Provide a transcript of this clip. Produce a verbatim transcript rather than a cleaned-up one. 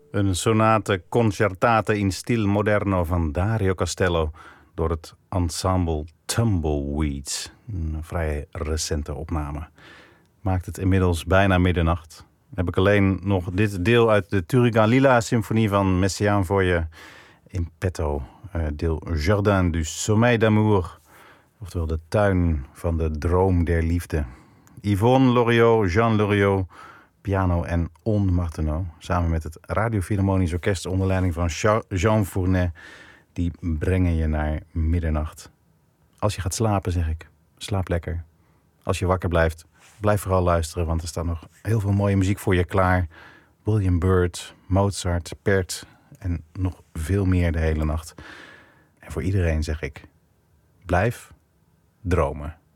Een sonate concertate in stil moderno van Dario Castello door het ensemble Tumbleweeds. Een vrij recente opname. Maakt het inmiddels bijna middernacht. Heb ik alleen nog dit deel uit de Turrigan Lila symfonie van Messiaen voor je in petto. Uh, deel Jardin du Sommeil d'Amour. Oftewel de tuin van de droom der liefde. Yvonne Loriot, Jean Loriot, piano en On Martenot. Samen met het Radiophilharmonisch Orkest onder leiding van Jean Fournet. Die brengen je naar middernacht. Als je gaat slapen, zeg ik, slaap lekker. Als je wakker blijft, blijf vooral luisteren, want er staat nog heel veel mooie muziek voor je klaar. William Byrd, Mozart, Pärt en nog veel meer de hele nacht. En voor iedereen zeg ik, blijf dromen.